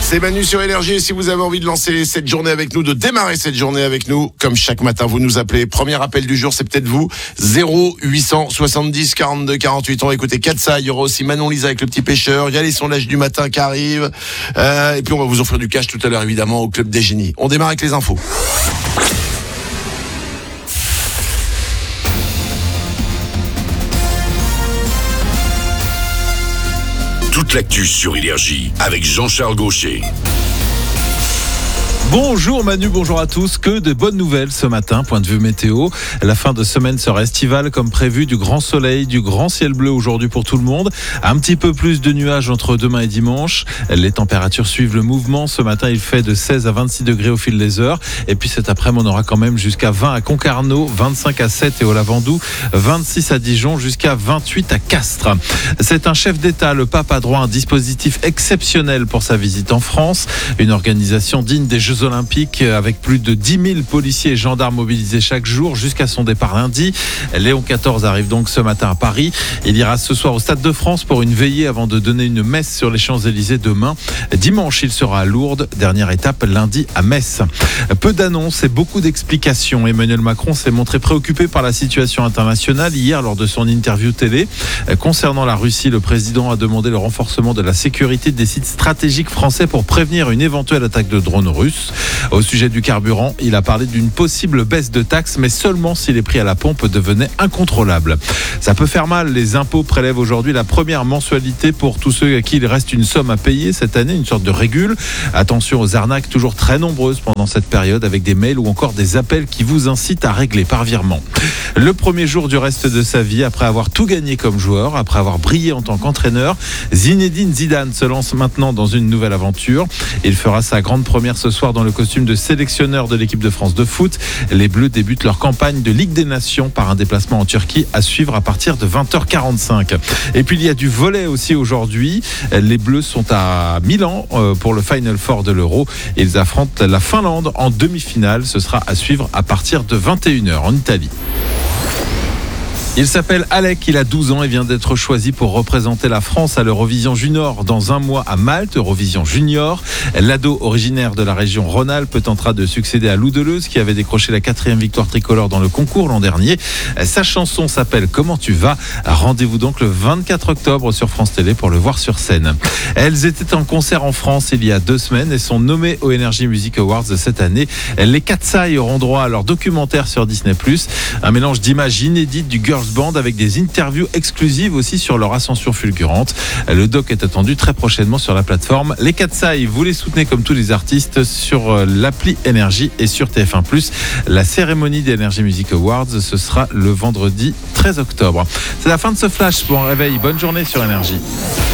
C'est Manu sur Énergie et si vous avez envie de lancer cette journée avec nous, de démarrer cette journée avec nous, comme chaque matin, vous nous appelez. Premier appel du jour, c'est peut-être vous. 0870 42 48. On va écouter Katsa. Il y aura aussi Manon Lisa avec le petit pêcheur. Il y a les sondages du matin qui arrivent. Et puis on va vous offrir du cash tout à l'heure, évidemment, au Club des Génies. On démarre avec les infos. Toute l'actu sur Énergie avec Jean-Charles Gaucher. Bonjour Manu, bonjour à tous. Que de bonnes nouvelles ce matin, point de vue météo. La fin de semaine sera estivale comme prévu, du grand soleil, du grand ciel bleu aujourd'hui pour tout le monde. Un petit peu plus de nuages entre demain et dimanche. Les températures suivent le mouvement. Ce matin, il fait de 16 à 26 degrés au fil des heures. Et puis cet après-midi, on aura quand même jusqu'à 20 à Concarneau, 25 à Sète et au Lavandou, 26 à Dijon, jusqu'à 28 à Castres. C'est un chef d'État. Le pape a droit à un dispositif exceptionnel pour sa visite en France. Une organisation digne des Jeux Olympiques avec plus de 10 000 policiers et gendarmes mobilisés chaque jour jusqu'à son départ lundi. Léon XIV arrive donc ce matin à Paris. Il ira ce soir au Stade de France pour une veillée avant de donner une messe sur les Champs-Élysées demain. Dimanche, il sera à Lourdes. Dernière étape lundi à Metz. Peu d'annonces et beaucoup d'explications. Emmanuel Macron s'est montré préoccupé par la situation internationale hier lors de son interview télé. Concernant la Russie, le président a demandé le renforcement de la sécurité des sites stratégiques français pour prévenir une éventuelle attaque de drones russes. Au sujet du carburant, il a parlé d'une possible baisse de taxes, mais seulement si les prix à la pompe devenaient incontrôlables. Ça peut faire mal. Les impôts prélèvent aujourd'hui la première mensualité pour tous ceux à qui il reste une somme à payer cette année, une sorte de régule. Attention aux arnaques toujours très nombreuses pendant cette période avec des mails ou encore des appels qui vous incitent à régler par virement. Le premier jour du reste de sa vie, après avoir tout gagné comme joueur, après avoir brillé en tant qu'entraîneur, Zinedine Zidane se lance maintenant dans une nouvelle aventure. Il fera sa grande première ce soir dans le costume de sélectionneur de l'équipe de France de foot. Les Bleus débutent leur campagne de Ligue des Nations par un déplacement en Turquie à suivre à partir de 20h45. Et puis il y a du volley aussi aujourd'hui. Les Bleus sont à Milan pour le Final Four de l'Euro. Ils affrontent la Finlande en demi-finale. Ce sera à suivre à partir de 21h en Italie. Il s'appelle Alec, il a 12 ans et vient d'être choisi pour représenter la France à l'Eurovision Junior dans un mois à Malte, Eurovision Junior. L'ado originaire de la région Rhône-Alpes tentera de succéder à Lou Deleuze qui avait décroché la 4e victoire tricolore dans le concours l'an dernier. Sa chanson s'appelle Comment tu vas ? Rendez-vous donc le 24 octobre sur France Télé pour le voir sur scène. Elles étaient en concert en France il y a 2 semaines et sont nommées aux Energy Music Awards cette année. Les Katsa auront droit à leur documentaire sur Disney+, un mélange d'images inédites du Girls Band avec des interviews exclusives aussi sur leur ascension fulgurante. Le doc est attendu très prochainement sur la plateforme. Les Katsa, vous les soutenez comme tous les artistes sur l'appli Énergie et sur TF1+. La cérémonie des Energy Music Awards, ce sera le vendredi 13 octobre. C'est la fin de ce flash. Bon réveil, bonne journée sur Énergie.